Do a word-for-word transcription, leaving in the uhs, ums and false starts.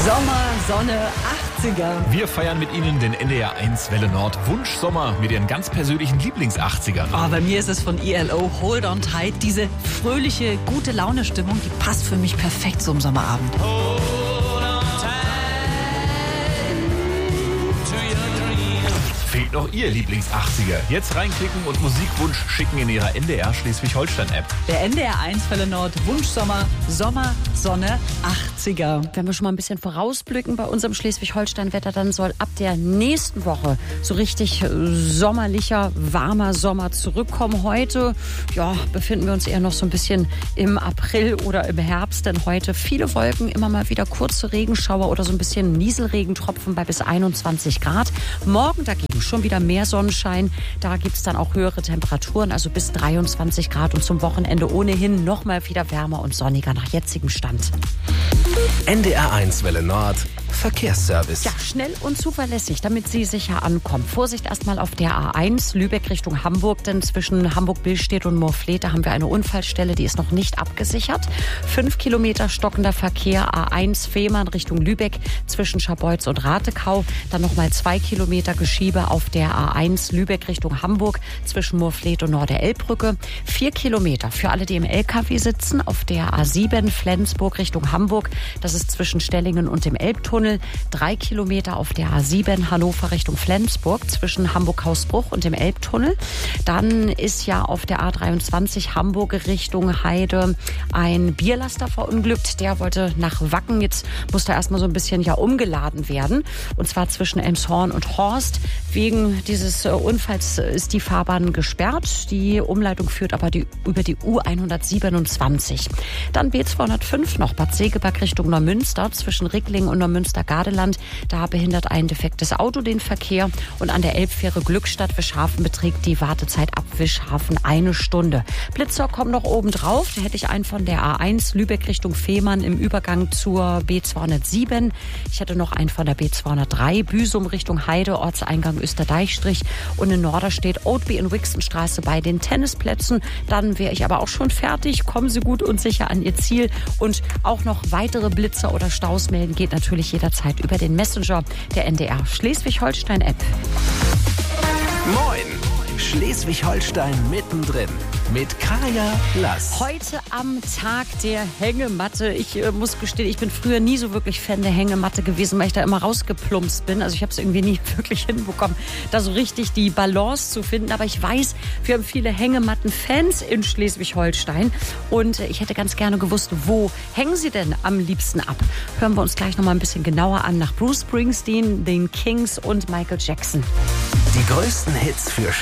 Sommer, Sonne, achtziger. Wir feiern mit Ihnen den N D R eins Welle Nord Wunschsommer mit Ihren ganz persönlichen Lieblings-achtzigern. Oh, bei mir ist es von E L O, Hold on Tight. Diese fröhliche, gute Laune-Stimmung, die passt für mich perfekt zum Sommerabend. Fehlt noch Ihr Lieblings-achtziger? Jetzt reinklicken und Musikwunsch schicken in Ihrer N D R Schleswig-Holstein-App. Der N D R eins Welle Nord Wunschsommer, Sommer, Sonne, achtziger. Wenn wir schon mal ein bisschen vorausblicken bei unserem Schleswig-Holstein-Wetter, dann soll ab der nächsten Woche so richtig sommerlicher, warmer Sommer zurückkommen. Heute, ja, befinden wir uns eher noch so ein bisschen im April oder im Herbst, denn heute viele Wolken, immer mal wieder kurze Regenschauer oder so ein bisschen Nieselregentropfen bei bis einundzwanzig Grad. Morgen dagegen schon wieder mehr Sonnenschein. Da gibt es dann auch höhere Temperaturen, also bis dreiundzwanzig Grad und zum Wochenende ohnehin noch mal wieder wärmer und sonniger nach jetzigem Stand. N D R eins Welle Nord Verkehrsservice. Ja, schnell und zuverlässig, damit Sie sicher ankommen. Vorsicht erstmal auf der A eins, Lübeck Richtung Hamburg, denn zwischen Hamburg-Billstedt und Moorfleet haben wir eine Unfallstelle, die ist noch nicht abgesichert. Fünf Kilometer stockender Verkehr, A eins Fehmarn Richtung Lübeck zwischen Scharbeutz und Ratekau. Dann nochmal zwei Kilometer Geschiebe auf der A eins Lübeck Richtung Hamburg zwischen Moorfleet und Norderelbbrücke. Vier Kilometer für alle, die im L K W sitzen, auf der A sieben Flensburg Richtung Hamburg. Das ist zwischen Stellingen und dem Elbtunnel. Drei Kilometer auf der A sieben Hannover Richtung Flensburg zwischen Hamburg-Hausbruch und dem Elbtunnel. Dann ist ja auf der A dreiundzwanzig Hamburg Richtung Heide ein Bierlaster verunglückt. Der wollte nach Wacken. Jetzt musste erstmal so ein bisschen ja umgeladen werden. Und zwar zwischen Elmshorn und Horst. Wegen dieses Unfalls ist die Fahrbahn gesperrt. Die Umleitung führt aber die, über die U hundertsiebenundzwanzig. Dann B zweihundertfünf noch Bad Segeberg Richtung Neumünster zwischen Ricklingen und Neumünster-Gardeland. Da behindert ein defektes Auto den Verkehr. Und an der Elbfähre Glückstadt Wischhafen beträgt die Wartezeit ab Wischhafen eine Stunde. Blitzer kommen noch oben drauf. Da hätte ich einen von der A eins Lübeck Richtung Fehmarn im Übergang zur B zweihundertsieben. Ich hätte noch einen von der B zweihundertdrei Büsum Richtung Heide, Ortseingang Österdeichstrich. Und in Norderstedt Oatby in Wixenstraße bei den Tennisplätzen. Dann wäre ich aber auch schon fertig. Kommen Sie gut und sicher an Ihr Ziel. Und auch noch weitere Blitzer oder Staus melden geht natürlich jederzeit über den Messenger der N D R Schleswig-Holstein-App. Moin! Schleswig-Holstein mittendrin mit Kaya Lass. Heute am Tag der Hängematte. Ich äh, muss gestehen, ich bin früher nie so wirklich Fan der Hängematte gewesen, weil ich da immer rausgeplumpst bin. Also ich habe es irgendwie nie wirklich hinbekommen, da so richtig die Balance zu finden. Aber ich weiß, wir haben viele Hängematten-Fans in Schleswig-Holstein. Und äh, ich hätte ganz gerne gewusst, wo hängen sie denn am liebsten ab? Hören wir uns gleich noch mal ein bisschen genauer an nach Bruce Springsteen, den Kings und Michael Jackson. Die größten Hits für